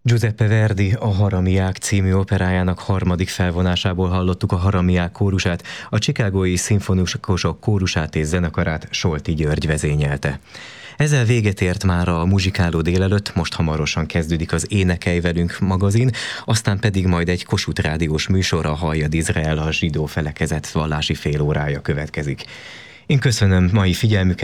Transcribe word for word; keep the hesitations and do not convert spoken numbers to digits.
Giuseppe Verdi a Haramiák című operájának harmadik felvonásából hallottuk a Haramiák kórusát, a Chicagói Szimfonikusok kórusát és zenekarát Solti György vezényelte. Ezzel véget ért már a muzsikáló délelőtt, most hamarosan kezdődik az Énekelj velünk magazin, aztán pedig majd egy Kossuth rádiós műsor, a Halljad Izrael, a zsidó felekezet vallási félórája következik. Én köszönöm mai figyelmüket.